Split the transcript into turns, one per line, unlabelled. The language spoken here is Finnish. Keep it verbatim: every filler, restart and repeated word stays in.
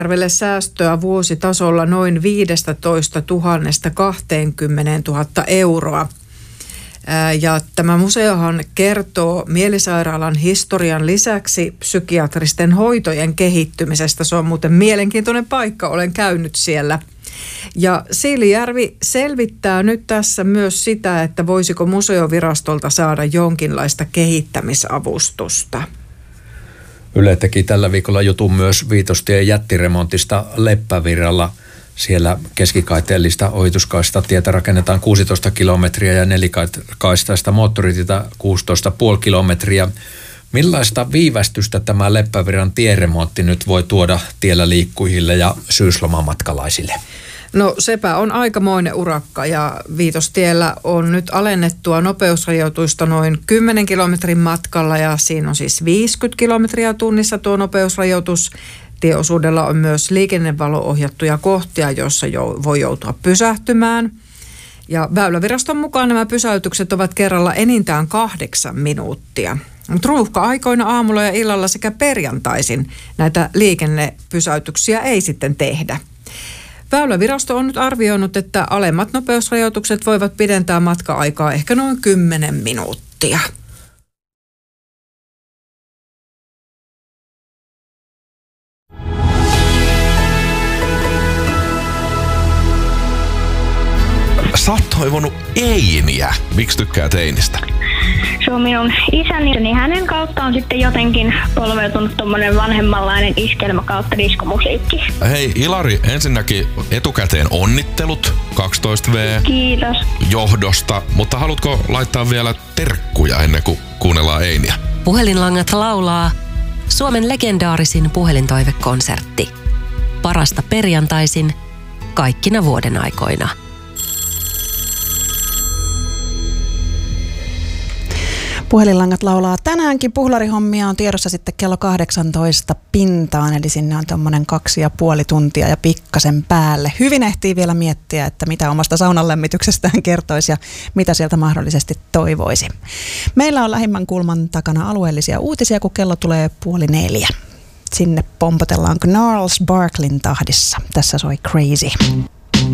Järvelle säästöä vuositasolla noin viisitoista tuhatta kaksikymmentätuhatta euroa. Ja tämä museohan kertoo mielisairaalan historian lisäksi psykiatristen hoitojen kehittymisestä. Se on muuten mielenkiintoinen paikka, olen käynyt siellä. Ja Siilijärvi selvittää nyt tässä myös sitä, että voisiko museovirastolta saada jonkinlaista kehittämisavustusta.
Yle teki tällä viikolla jutun myös Viitostien jättiremontista Leppävirralla. Siellä keskikaiteellista ohituskaista tietä rakennetaan kuusitoista kilometriä ja nelikaistaista moottoritietä kuusitoista pilkku viisi kilometriä. Millaista viivästystä tämä Leppävirran tieremontti nyt voi tuoda tiellä liikkujille ja syyslomamatkalaisille?
No sepä on aikamoinen urakka ja Viitostiellä on nyt alennettua nopeusrajoitusta noin kymmenen kilometrin matkalla ja siinä on siis viisikymmentä kilometriä tunnissa tuo nopeusrajoitus. Tieosuudella on myös liikennevalo-ohjattuja kohtia, joissa jo voi joutua pysähtymään. Ja Väyläviraston mukaan nämä pysäytykset ovat kerralla enintään kahdeksan minuuttia. Mutta ruuhka-aikoina aamulla ja illalla sekä perjantaisin näitä liikennepysäytyksiä ei sitten tehdä. Väylävirasto on nyt arvioinut, että alemmat nopeusrajoitukset voivat pidentää matka-aikaa ehkä noin kymmenen minuuttia.
Sä oot toivonut Einiä. Miksi tykkää Einistä?
Se on minun isäni, niin hänen kautta on sitten jotenkin polveutunut tommonen vanhemmanlainen iskelmä kautta diskomusiikki.
Hei Ilari, ensinnäkin etukäteen onnittelut kaksitoista vuotiaan
Kiitos.
johdosta, mutta haluatko laittaa vielä terkkuja ennen kuin kuunnellaan Einiä?
Puhelinlangat laulaa Suomen legendaarisin puhelintoivekonsertti. Parasta perjantaisin kaikkina vuoden aikoina.
Puhelinlangat laulaa tänäänkin. Puhlarihommia on tiedossa sitten kello kahdeksantoista pintaan, eli sinne on tuommoinen kaksi ja puoli tuntia ja pikkasen päälle. Hyvin ehtii vielä miettiä, että mitä omasta saunan lämmityksestään kertoisi ja mitä sieltä mahdollisesti toivoisi. Meillä on lähimmän kulman takana alueellisia uutisia, kun kello tulee puoli neljä. Sinne pompotellaan Gnarls Barklin tahdissa. Tässä soi Crazy.